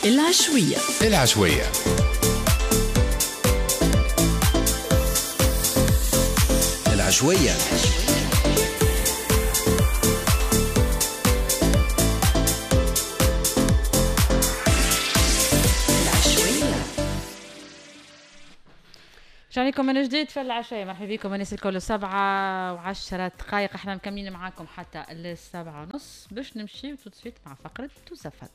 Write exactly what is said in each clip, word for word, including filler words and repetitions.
العشوية العشوية العشوية شاريكم من جديد في العشاء. مرحبا بكم الناس الكل. سبعة وعشرة دقائق احنا مكملين معاكم حتى السبعة ونص باش نمشي وتتصفيت مع فقرة دوزفن.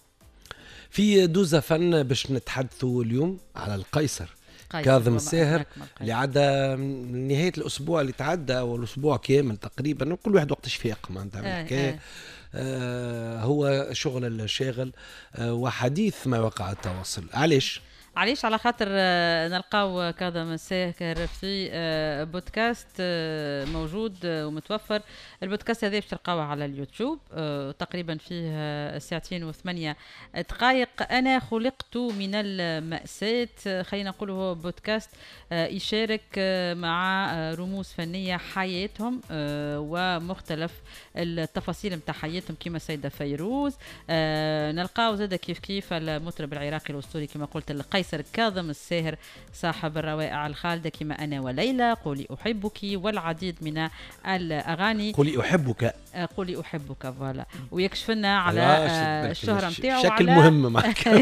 في دوزفن باش نتحدثوا اليوم على القيصر كاظم الساهر اللي عدى نهاية الأسبوع اللي تعدى والأسبوع كامل تقريبا كل واحد وقت شفاق معناتها الحكاية. آه آه هو شغل الشاغل آه وحديث ما وقع التواصل. علاش؟ علاش؟ على خاطر نلقاو كاظم الساهر في بودكاست موجود ومتوفر. البودكاست هذا باش تلقاوه على اليوتيوب تقريبا فيه ساعتين وثمانية دقائق. أنا خلقت من المأساة، خلينا نقول هو بودكاست يشارك مع رموز فنية حياتهم ومختلف التفاصيل متاع حياتهم كما السيدة فيروز. نلقاو زاد كيف كيف المطرب العراقي الأسطوري كما قلت القيصر كاظم الساهر صاحب الروائع الخالدة كما أنا وليلى، قولي أحبك، والعديد من الأغاني. قولي أحبك قولي أحبك فوالا. ويكشف لنا على الشهرة متاعه شكل مهم معك.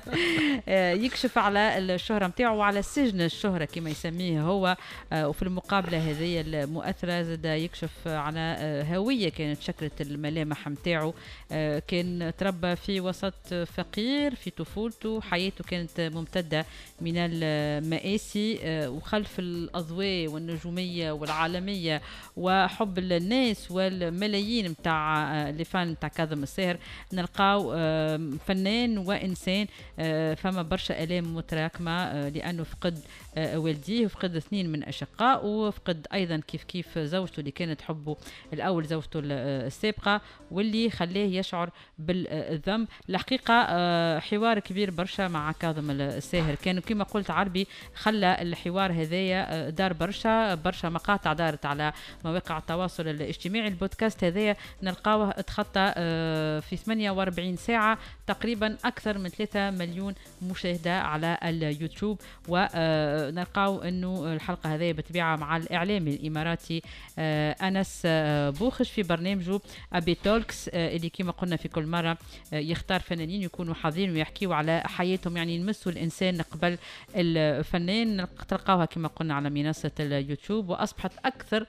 يكشف على الشهرة متاعه وعلى سجن الشهرة كما يسميه هو. وفي المقابلة هذه المؤثرة زاد يكشف على هوية كانت شكلت الملامح متاعه. كان تربى في وسط فقير في طفولته، حياته كانت ممتدة من المآسي وخلف الأضواء والنجومية والعالمية وحب الناس والملايين متاع لفان متاع كاظم الساهر نلقاو فنان وإنسان فما برشا آلام متراكمة لأنه فقد والديه وفقد اثنين من أشقاء وفقد أيضا كيف كيف زوجته اللي كانت حبه الأول زوجته السابقة واللي خلاه يشعر بالذنب. الحقيقة حوار كبير برشا مع كاظم الساهر كان كما قلت عربي خلى الحوار هذايا دار برشا برشا مقاطع دارت على مواقع التواصل الاجتماعي. البودكاست هذايا نلقاوه اتخطى في ثمانية وأربعين ساعة تقريبا أكثر من ثلاثة مليون مشاهدة على اليوتيوب. ونلقاو أنه الحلقة هذه بتبيعها مع الإعلامي الإماراتي أنس بوخش في برنامجه أبي تولكس اللي كما قلنا في كل مرة يختار فنانين يكونوا حاضرين ويحكيوا على حياتهم يعني يمسوا الإنسان قبل الفنان. تلقاوها كما قلنا على منصة اليوتيوب وأصبحت أكثر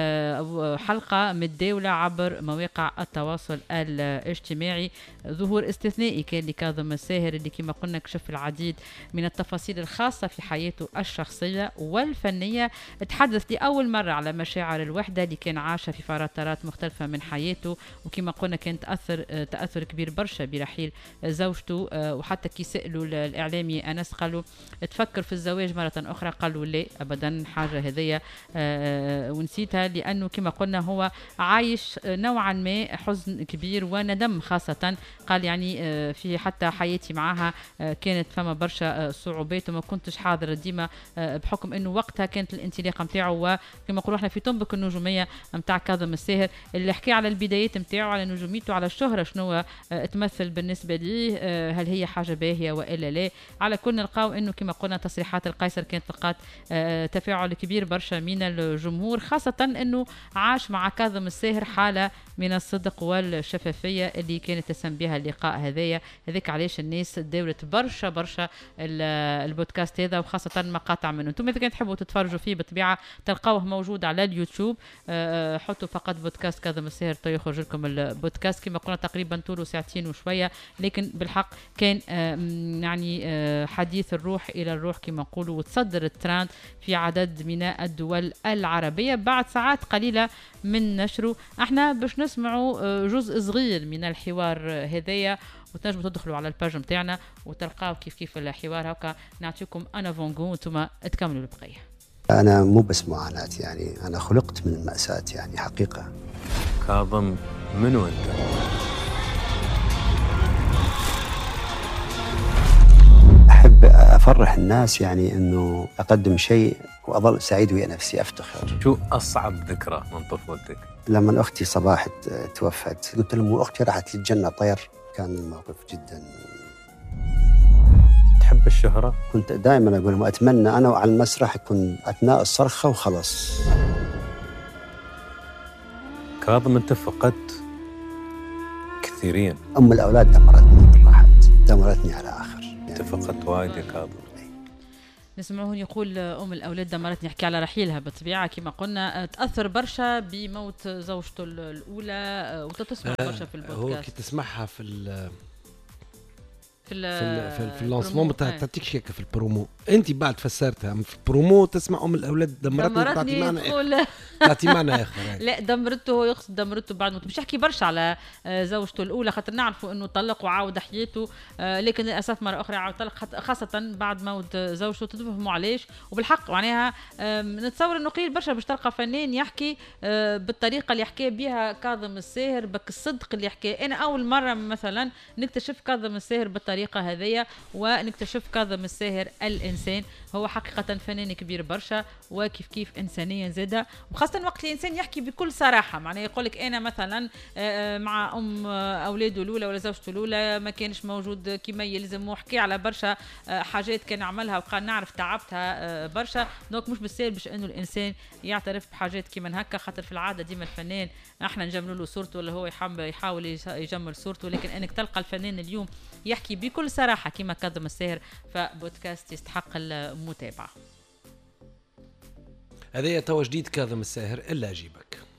حلقة متداولة عبر مواقع التواصل الاجتماعي. ظهور استثنائي كان لكاظم الساهر اللي كما قلنا كشف العديد من التفاصيل الخاصة في حياته الشخصية والفنية. تحدث لأول مرة على مشاعر الوحدة اللي كان عاشها في فترات مختلفة من حياته وكما قلنا كان تأثر تأثر كبير برشا برحيل زوجته. وحتى كي سألوا الإعلامي أنس قالوا تفكر في الزواج مرة أخرى قالوا لا أبدا حاجة هذية أه ونسيتها لأنه كما قلنا هو عايش نوعا ما حزن كبير وندم خاصة. قال يعني أه في حتى حياتي معها أه كانت فما برشا أه صعوبات وما كنتش حاضر ديما أه بحكم أنه وقتها كانت الانطلاقة متاعه وكما نقولوا احنا في طنبك النجومية متاع كاظم الساهر اللي حكي على البدايات متاعه على نجوميته على الشهرة شنو أه تمثل بالنسبة ليه أه هل هي حاجة باهية وإلا لا. على كل نلقاو انه كما قلنا تصريحات القيصر كانت لقات آه تفاعل كبير برشا من الجمهور خاصة انه عاش مع كاظم الساهر حالة من الصدق والشفافية اللي كانت تسمى بها اللقاء هذايا. هذاك علاش الناس داولت برشا برشا البودكاست هذا وخاصة مقاطع منه. انتم اذا كنت تحبوا تتفرجوا فيه بطبيعة تلقاوه موجود على اليوتيوب. آه حطوا فقط بودكاست كاظم الساهر يخرج لكم البودكاست كما قلنا تقريبا طوله ساعتين وشوية لكن بالحق كان آه يعني آه حديث الروح إلى الروح كما نقولوا وتصدر الترند في عدد من الدول العربية بعد ساعات قليلة من نشره. احنا باش نسمعوا جزء صغير من الحوار هذايا وتنجموا تدخلوا على الباج متاعنا وتلقاو كيف كيف الحوار هكا نعطيكم انا فونغو وانتم تكملوا البقية. أنا مو بس معاناة يعني أنا خلقت من المأساة يعني حقيقة. كاظم منو أنت؟ أحب أفرح الناس يعني أنه أقدم شيء وأظل سعيد ويا نفسي أفتخر. شو أصعب ذكرى من طفولتك؟ لما أختي صباح توفت قلت لهم أختي راحت للجنة طير. كان الموقف جدا تحب الشهرة؟ كنت دائما أقول وأتمنى أنا وعلى المسرح أكون أثناء الصرخة وخلص. كاظم أنت فقدت كثيرين. أم الأولاد دمرتني راحت، دمرتني على آخر يعني أنت فقدت وايد يا كاظم. نسمعون يقول أم الأولاد دمرتني، يحكي على رحيلها بالطبيعة كما قلنا، تأثر برشا بموت زوجته الأولى وتتسمع برشا في البودكاست. هو كي تسمعها في ال في ال في, في اللانسمون تعطيك شيك في البرومو، انت بعد فسرتها في البرومو تسمع ام الاولاد دمرتني تعطي معنى اخر تعطي معنى اخر. لا دمرته، يقصد دمرته بعد موت. مش يحكي برشا على زوجته الاولى خاطر نعرفوا انه طلق وعاود حياته، لكن للاسف مره اخرى عاود طلق خاصه بعد موت زوجته. تفهموا علاش؟ وبالحق معناها نتصور انه قليل برشا باش تلقى فنان يحكي بالطريقه اللي يحكي بها كاظم الساهر، بك الصدق اللي يحكي. انا اول مره مثلا نكتشف كاظم الساهر بالطريقه هذية، ونكتشف كاظم الساهر الإنسان. هو حقيقة فنان كبير برشا، وكيف كيف إنسانيا زادة، وخاصة وقت الإنسان يحكي بكل صراحة. معناه يقولك أنا مثلا مع أم أولاده الأولى ولا زوجته الأولى ما كانش موجود كما يلزم، وحكي على برشا حاجات كان عملها وقال نعرف تعبتها برشا. دونك مش بالسهل باش إنه الإنسان يعترف بحاجات كما هكا، خاطر في العادة ديما الفنان احنا نجملوا له صورته ولا هو يحاول يجمل صورته. لكن انك تلقى الفنان اليوم يحكي بكل صراحة كما كاظم الساهر، فبودكاست يستحق المتابعة. هذا تو جديد كاظم الساهر إلا أجيبك.